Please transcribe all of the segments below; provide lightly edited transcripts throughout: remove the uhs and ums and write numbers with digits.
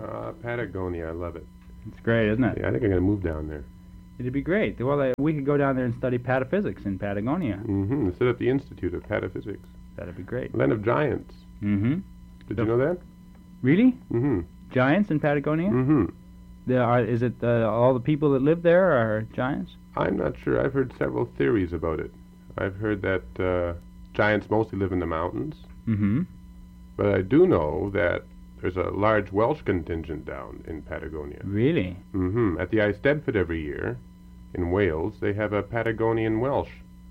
Patagonia, I love it. It's great, isn't it? Yeah, I think I'm going to move down there. It'd be great. Well, we could go down there and study pataphysics in Patagonia. Mm-hmm. Set up the Institute of Pataphysics. That'd be great. Land of Giants. Mm-hmm. Did you know that? Really? Mm-hmm. Giants in Patagonia? Mm-hmm. Is it all the people that live there are giants? I'm not sure. I've heard several theories about it. I've heard that giants mostly live in the mountains. Mm-hmm. But I do know that there's a large Welsh contingent down in Patagonia. Really? Mm-hmm. At the Eisteddfod every year in Wales, they have a Patagonian Welsh.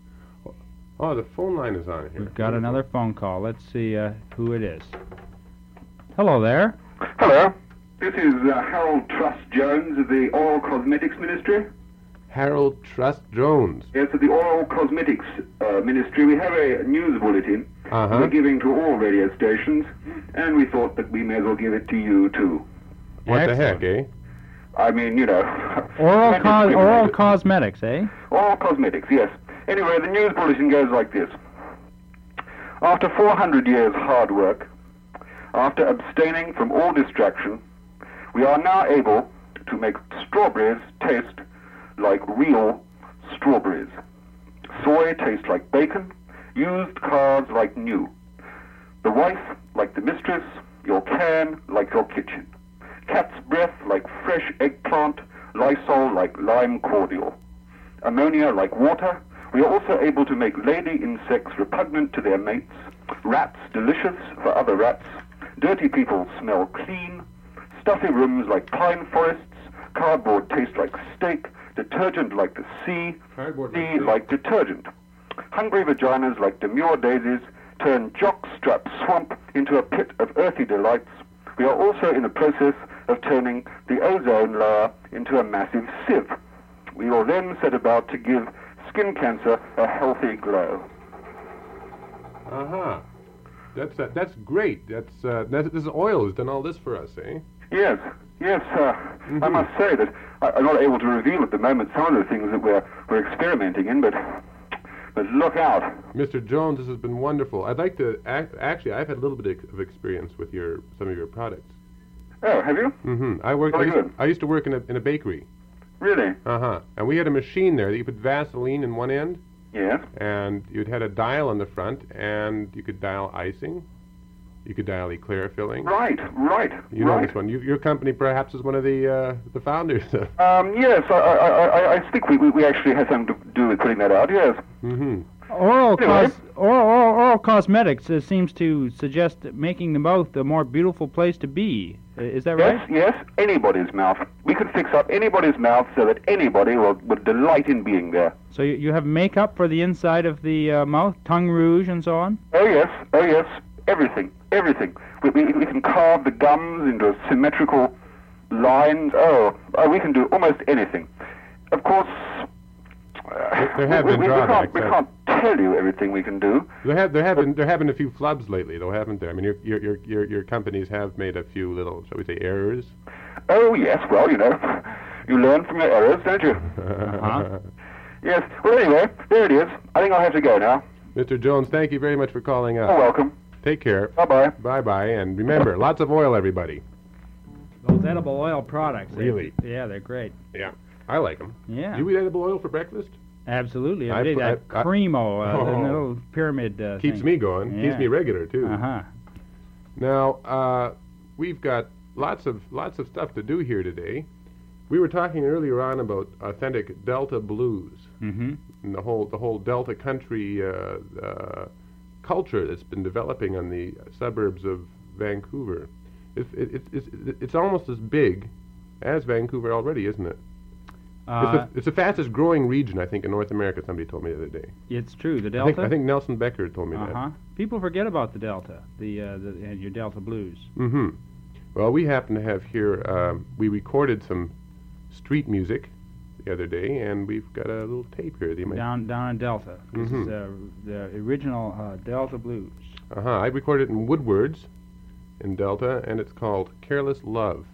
Oh, the phone line is on here. We've got another phone call. Let's see who it is. Hello there. Hello. This is Harold Trust Jones of the Oral Cosmetics Ministry. Harold Trust Jones. Yes, of the Oral Cosmetics Ministry. We have a news bulletin we're giving to all radio stations, and we thought that we may as well give it to you, too. What the heck, eh? I mean, you know... Oral cosmetics, eh? Oral Cosmetics, yes. Anyway, the news bulletin goes like this. After 400 years' hard work, after abstaining from all distraction, we are now able to make strawberries taste like real strawberries. Soy tastes like bacon, used cars like new. The wife like the mistress, your can like your kitchen. Cat's breath like fresh eggplant, Lysol like lime cordial. Ammonia like water. We are also able to make lady insects repugnant to their mates, rats delicious for other rats, dirty people smell clean, stuffy rooms like pine forests, cardboard taste like steak, detergent like the sea, sea like detergent. Hungry vaginas like demure daisies turn jock-strap swamp into a pit of earthy delights. We are also in the process of turning the ozone layer into a massive sieve. We will then set about to give skin cancer a healthy glow. Uh-huh. That's great. This oil has done all this for us, eh? Yes. I must say that I'm not able to reveal at the moment some of the things that we're experimenting in, but look out. Mr. Jones, this has been wonderful. I'd like to actually, I've had a little bit of experience with some of your products. Oh, have you? Mm-hmm. I used to work in a bakery. Really? Uh-huh. And we had a machine there that you put Vaseline in one end. Yes. And you'd had a dial on the front, and you could dial icing. You could dial eclair filling. Right. You know this one. Your company perhaps is one of the founders. Yes, I think we actually had something to do with putting that out, yes. Mm-hmm. Oral cosmetics seems to suggest making the mouth a more beautiful place to be. Is that right? Yes, anybody's mouth. We could fix up anybody's mouth so that anybody would delight in being there. So you have makeup for the inside of the mouth, tongue rouge and so on? Oh yes, everything. We can carve the gums into symmetrical lines. Oh, we can do almost anything. Of course, there have been drawbacks. We can't tell you everything we can do. There have been a few flubs lately, though, haven't there? I mean, your companies have made a few little, shall we say, errors. Oh yes, well, you know, you learn from your errors, don't you? Uh-huh. Yes. Well, anyway, there it is. I think I'll have to go now. Mr. Jones, thank you very much for calling up. You're welcome. Take care. Bye-bye. Bye-bye, and remember, lots of oil, everybody. Those edible oil products. Really? Yeah, they're great. Yeah, I like them. Yeah. Do you eat edible oil for breakfast? Absolutely. I did that Cremo, the little pyramid keeps thing. Me going. Yeah. Keeps me regular, too. Uh-huh. Now, we've got lots of stuff to do here today. We were talking earlier on about authentic Delta blues. Mm-hmm. And the whole Delta country culture that's been developing on the suburbs of Vancouver. It's almost as big as Vancouver already, isn't it? It's the fastest growing region, I think, in North America, somebody told me the other day. It's true, the Delta? I think Nelson Becker told me that. People forget about the Delta, your Delta blues. Mm-hmm. Well, we happen to have here, we recorded some street music the other day, and we've got a little tape here. That you might down in Delta. This is the original Delta blues. I recorded it in Woodwards in Delta, and it's called Careless Love.